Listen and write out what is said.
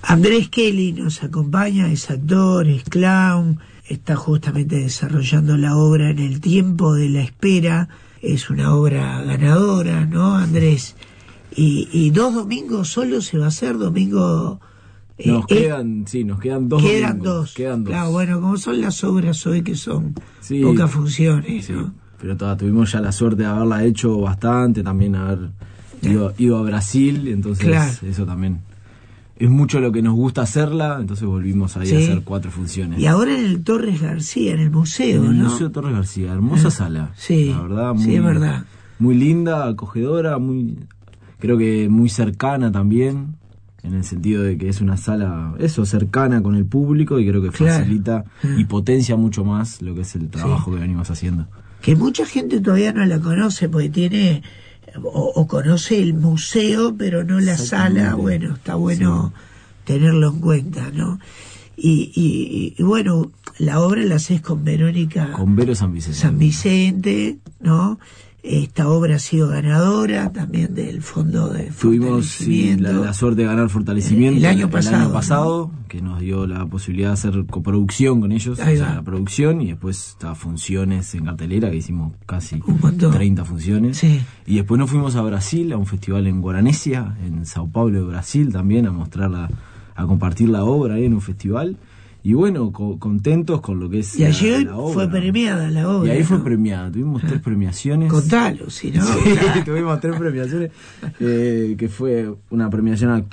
Andrés Kelly nos acompaña, es actor, es clown, está justamente desarrollando la obra En el tiempo de la espera. Es una obra ganadora, ¿no, Andrés? Y 2 domingos solo se va a hacer, domingo... nos quedan 2 quedan domingos. Quedan dos. Claro, bueno, como son las obras hoy que son pocas funciones, ¿no? Sí, pero tuvimos ya la suerte de haberla hecho bastante, también haber ido a Brasil, entonces eso también es mucho lo que nos gusta hacerla, entonces volvimos ahí a hacer 4 funciones. Y ahora en el Torres García, en el museo, en el ¿no? Museo Torres García, hermosa sala. Sí, la verdad, sí, es verdad. Muy linda, acogedora, creo que muy cercana también, en el sentido de que es una sala, cercana con el público, y creo que facilita y potencia mucho más lo que es el trabajo que venimos haciendo. Que mucha gente todavía no la conoce, porque tiene... O conoce el museo, pero no la sala. Bueno, está bueno tenerlo en cuenta, ¿no? Y bueno, la obra la haces con Verónica... Con Vero San Vicente. San Vicente, ¿no? Esta obra ha sido ganadora también del Fondo de Fortalecimiento. Tuvimos la suerte de ganar Fortalecimiento el año pasado, ¿no? Que nos dio la posibilidad de hacer coproducción con ellos, la producción, y después funciones en cartelera, que hicimos casi 30 funciones. Sí. Y después nos fuimos a Brasil, a un festival en Guaranésia, en Sao Paulo de Brasil también, a compartir la obra ahí en un festival. Y bueno, contentos con lo que es y allí la obra. Fue premiada la obra. Y ahí fue premiada, tuvimos 3 premiaciones. Contalo, si no. Sí, tuvimos 3 premiaciones, que fue una premiación